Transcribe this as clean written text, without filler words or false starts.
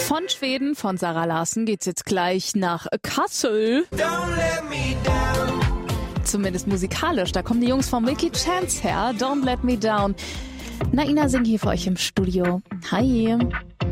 Von Schweden, von Zara Larsson, geht's jetzt gleich nach Kassel. Zumindest musikalisch. Da kommen die Jungs von Milky Chance her. Don't Let Me Down. Naina singt hier für euch im Studio. Hi.